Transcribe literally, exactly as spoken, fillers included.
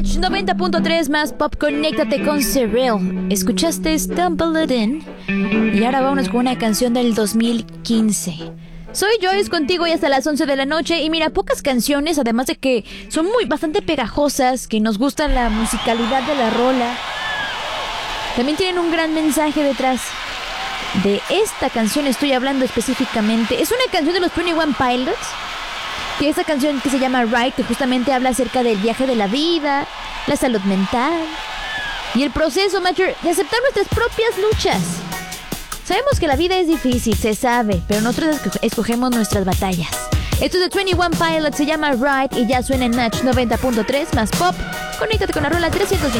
Match noventa punto tres más pop, conéctate con Cyril. Escuchaste Stumble It In y ahora vámonos con una canción del dos mil quince. Soy Joyce contigo y hasta las once de la noche. Y mira, pocas canciones, además de que son muy bastante pegajosas, que nos gusta la musicalidad de la rola, también tienen un gran mensaje detrás. De esta canción estoy hablando específicamente. Es una canción de los veintiuno Pilots, que esa canción que se llama Ride, que justamente habla acerca del viaje de la vida, la salud mental y el proceso, Macher, de aceptar nuestras propias luchas. Sabemos que la vida es difícil, se sabe, pero nosotros escogemos nuestras batallas. Esto es de veintiuno Pilots, se llama Ride y ya suena en Match noventa punto tres más pop. Conéctate con la rola trescientos veinte.